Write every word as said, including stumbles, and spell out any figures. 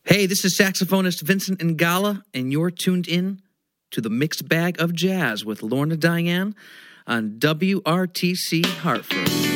Hey, this is saxophonist Vincent Ingala, and you're tuned in to the Mixed Bag of Jazz with Lorna Diane on W R T C Hartford.